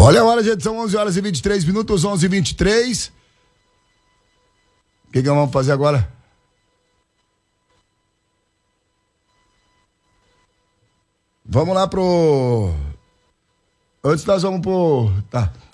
Olha a hora, gente, são 11h23, 11h23. O que vamos fazer agora? Vamos lá pro... Antes nós vamos pro... Tá.